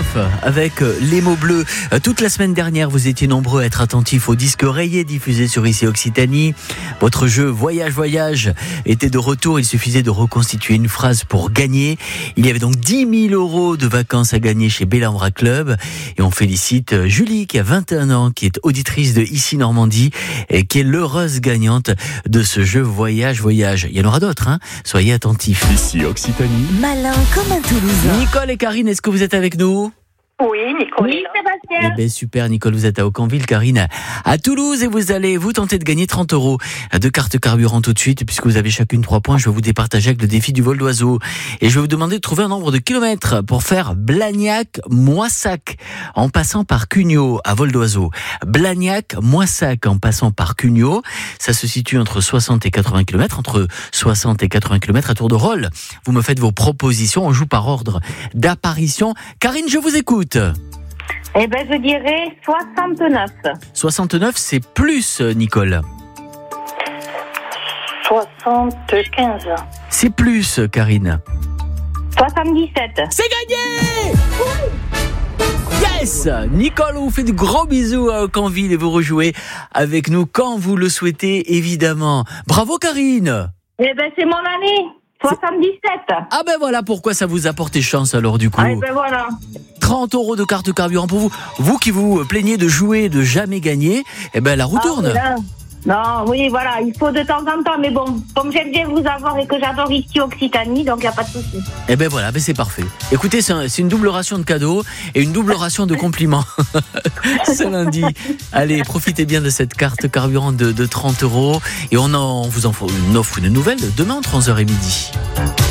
Christophe avec les mots bleus. Toute la semaine dernière, vous étiez nombreux à être attentifs aux disques rayés diffusés sur ICI Occitanie. Votre jeu Voyage était de retour. Il suffisait de reconstituer une phrase pour gagner. Il y avait donc 10 000 € de vacances à gagner chez Bellambra Club. Et on félicite Julie qui a 21 ans, qui est auditrice de ICI Normandie et qui est l'heureuse gagnante de ce jeu Voyage. Il y en aura d'autres, hein. Soyez attentifs. ICI Occitanie. Malin comme un Toulousain. Nicole et Karine, est-ce que vous êtes avec nous ? Oui, Nicole. Oui, Sébastien. Eh bien super Nicole, vous êtes à Aucanville, Karine à Toulouse et vous allez vous tenter de gagner 30 € de carte carburant tout de suite puisque vous avez chacune 3 points. Je vais vous départager avec le défi du vol d'oiseau et je vais vous demander de trouver un nombre de kilomètres pour faire Blagnac-Moissac en passant par Cugnaux à vol d'oiseau. Blagnac-Moissac en passant par Cugnaux, ça se situe entre 60 et 80 km, entre 60 et 80 km à tour de rôle. Vous me faites vos propositions, on joue par ordre d'apparition. Karine, je vous écoute. Eh ben, je dirais 69. 69, c'est plus, Nicole. 75. C'est plus, Karine. 77. C'est gagné! Yes! Nicole, on vous fait de gros bisous à Aucanville et vous rejouez avec nous quand vous le souhaitez, évidemment. Bravo, Karine! Eh ben, c'est mon année. 77. Ah ben voilà pourquoi ça vous a porté chance alors du coup. Ah, eh ben voilà. 30 € de carte carburant pour vous. Vous qui vous plaignez de jouer et de jamais gagner, eh ben la roue tourne. Voilà. Non, oui, voilà, il faut de temps en temps, mais bon, comme j'aime bien vous avoir et que j'adore ici Occitanie, donc il n'y a pas de souci. Eh ben voilà, ben c'est parfait. Écoutez, c'est une double ration de cadeaux et une double ration de compliments. Ce lundi. Allez, profitez bien de cette carte carburant de 30 € et on vous en offre une nouvelle demain entre 11h et midi.